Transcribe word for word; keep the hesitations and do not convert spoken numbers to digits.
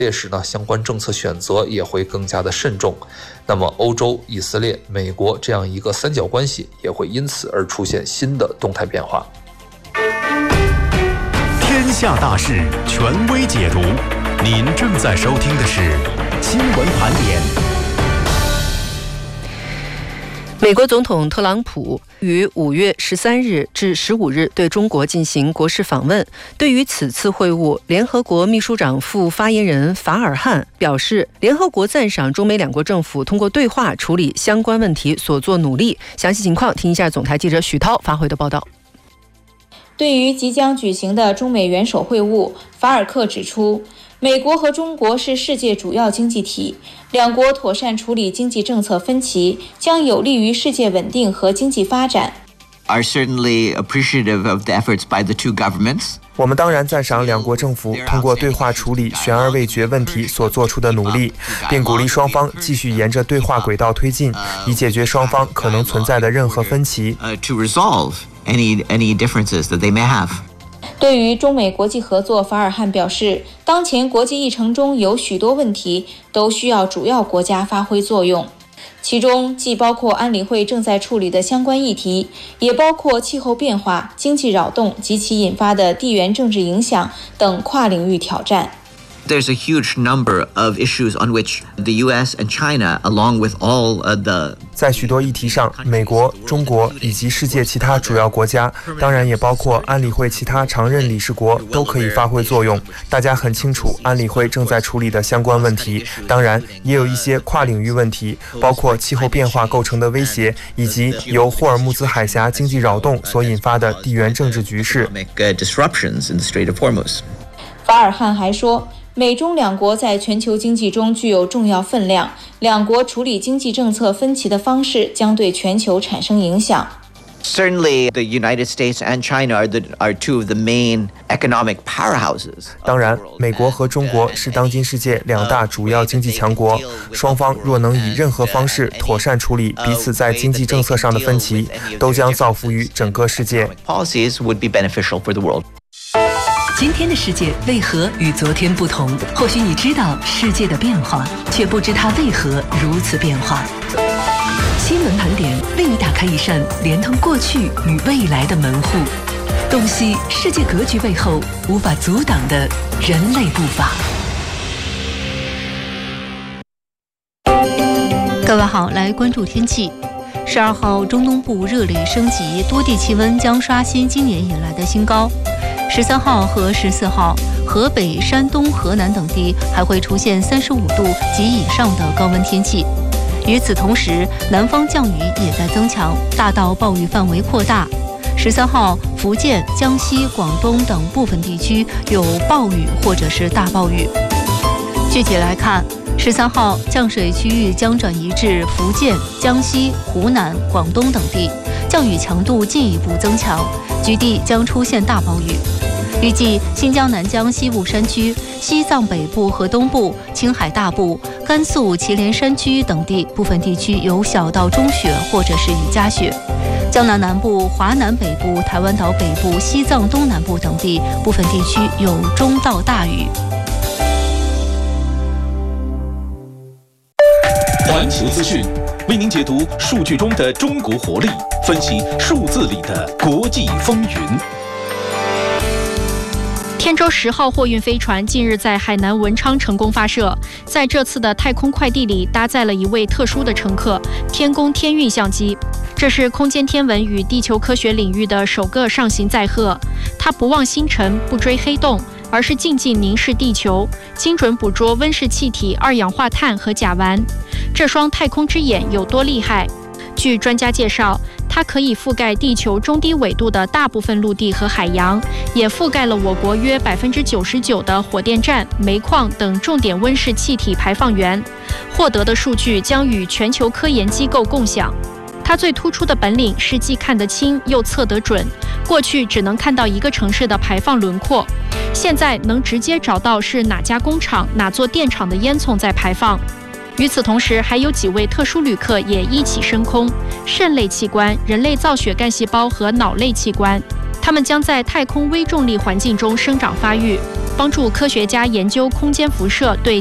列时呢，相关政策选择也会更加的慎重。那么，欧洲、以色列、美国这样一个三角关系也会因此而出现新的动态变化。 天下大事，权威解读。您正在收听的是新闻盘点。 美国总统特朗普于五月十三日至十五日对中国进行国事访问。对于此次会晤，联合国秘书长副发言人法尔汉表示，联合国赞赏中美两国政府通过对话处理相关问题所做努力。详细情况，听一下总台记者许涛发回的报道。 对于即将举行的中美元首会晤，法尔克指出，美国和中国是世界主要经济体，两国妥善处理经济政策分歧，将有利于世界稳定和经济发展。 Are certainly appreciative of the efforts by the two governments. 我们当然赞赏两国政府通过对话处理悬而未决问题所做出的努力，并鼓励双方继续沿着对话轨道推进，以解决双方可能存在的任何分歧。 To resolve any any differences that they may have. 对于中美国际合作，法尔汉表示，当前国际议程中有许多问题都需要主要国家发挥作用，其中既包括安理会正在处理的相关议题，也包括气候变化、经济扰动及其引发的地缘政治影响等跨领域挑战。 There's a huge number of issues on which the U S and China, along with all the 在许多议题上，美国、中国以及世界其他主要国家，当然也包括安理会其他常任理事国，都可以发挥作用。大家很清楚安理会正在处理的相关问题，当然也有一些跨领域问题，包括气候变化构成的威胁，以及由霍尔木兹海峡经济扰动所引发的地缘政治局势。 法尔汉还说，美中两国在全球经济中具有重要分量，两国处理经济政策分歧的方式将对全球产生影响。 Certainly, the United States and China are, the, are two of the main economic powerhouses. 当然，美国和中国是当今世界两大主要经济强国，双方若能以任何方式妥善处理彼此在经济政策上的分歧，都将造福于整个世界。 Policies would be beneficial for the world. 今天的世界为何与昨天不同？或许你知道世界的变化，却不知它为何如此变化。新闻盘点为你打开一扇连通过去与未来的门户，洞悉世界格局背后无法阻挡的人类步伐。 各位好，来关注天气。十二号，中东部热烈升级，多地气温将刷新今年以来的新高。十三号和十四号，河北、山东、河南等地还会出现三十五度及以上的高温天气。与此同时，南方降雨也在增强，大到暴雨范围扩大。十三号，福建、江西、广东等部分地区有暴雨或者是大暴雨。具体来看，十三号降水区域将转移至福建、江西、湖南、广东等地，降雨强度进一步增强，局地将出现大暴雨。预计新疆南疆西部山区、西藏北部和东部、青海大部、甘肃祁连山区等地部分地区有小到中雪或者是雨夹雪。江南南部、华南北部、台湾岛北部、西藏东南部等地部分地区有中到大雨。 环球资讯为您解读数据中的中国活力，分析数字里的国际风云。 天舟十号货运飞船近日在海南文昌成功发射，在这次的太空快递里搭载了一位特殊的乘客——天宫天运相机。这是空间天文与地球科学领域的首个上行载荷。它不望星辰，不追黑洞，而是静静凝视地球，精准捕捉温室气体、二氧化碳和甲烷。这双太空之眼有多厉害？据专家介绍，它可以覆盖地球中低纬度的大部分陆地和海洋，也覆盖了我国约百分之九十九的火电站、煤矿等重点温室气体排放源。获得的数据将与全球科研机构共享。它最突出的本领是既看得清又测得准。过去只能看到一个城市的排放轮廓，现在能直接找到是哪家工厂、哪座电厂的烟囱在排放。与此同时，还有几位特殊旅客也一起升空，肾类器官、人类造血干细胞和脑类器官，它们将在太空微重力环境中生长发育。 帮助科学家研究空间辐射对